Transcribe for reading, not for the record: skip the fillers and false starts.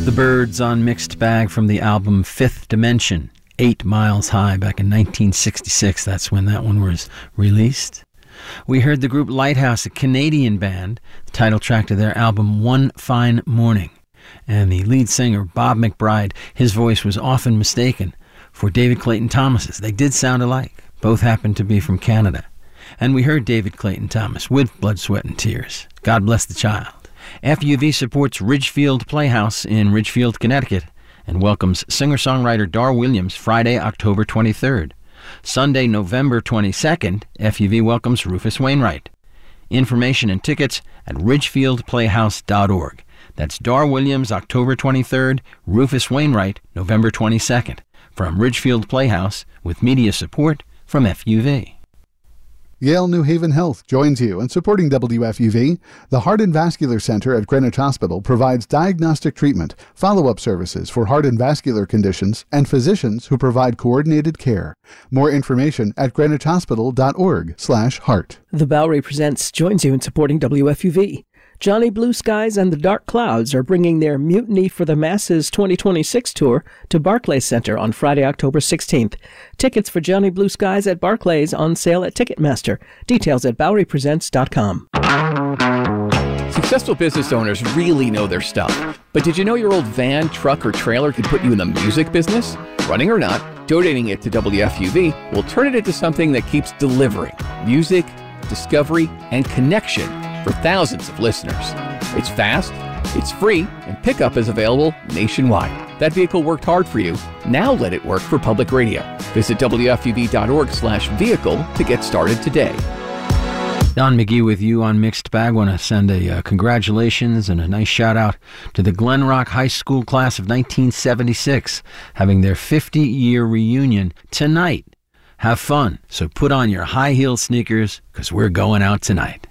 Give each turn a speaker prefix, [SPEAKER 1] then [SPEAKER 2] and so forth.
[SPEAKER 1] The Byrds on Mixed Bag from the album Fifth Dimension, 8 Miles High, back in 1966. That's when that one was released. We heard the group Lighthouse, a Canadian band, the title track to their album One Fine Morning. And the lead singer, Bob McBride, his voice was often mistaken for David Clayton Thomas's. They did sound alike. Both happened to be from Canada. And we heard David Clayton Thomas with Blood, Sweat, and Tears. God Bless the Child. FUV supports Ridgefield Playhouse in Ridgefield, Connecticut, and welcomes singer-songwriter Dar Williams Friday, October 23rd. Sunday, November 22nd, FUV welcomes Rufus Wainwright. Information and tickets at ridgefieldplayhouse.org. That's Dar Williams, October 23rd, Rufus Wainwright, November 22nd. From Ridgefield Playhouse, with media support from FUV.
[SPEAKER 2] Yale New Haven Health joins you in supporting WFUV. The Heart and Vascular Center at Greenwich Hospital provides diagnostic treatment, follow-up services for heart and vascular conditions, and physicians who provide coordinated care. More information at greenwichhospital.org/heart.
[SPEAKER 3] The Bowery Presents joins you in supporting WFUV. Johnny Blue Skies and the Dark Clouds are bringing their Mutiny for the Masses 2026 tour to Barclays Center on Friday, October 16th. Tickets for Johnny Blue Skies at Barclays on sale at Ticketmaster. Details at BoweryPresents.com.
[SPEAKER 4] Successful business owners really know their stuff. But did you know your old van, truck, or trailer could put you in the music business? Running or not, donating it to WFUV will turn it into something that keeps delivering music, discovery, and connection for thousands of listeners. It's fast, it's free, and pickup is available nationwide. That vehicle worked hard for you. Now let it work for public radio. Visit WFUV.org/vehicle to get started today.
[SPEAKER 1] Don McGee with you on Mixed Bag. Want to send a congratulations and a nice shout out to the Glen Rock High School class of 1976, having their 50-year reunion tonight. Have fun, so put on your high heel sneakers, because we're going out tonight.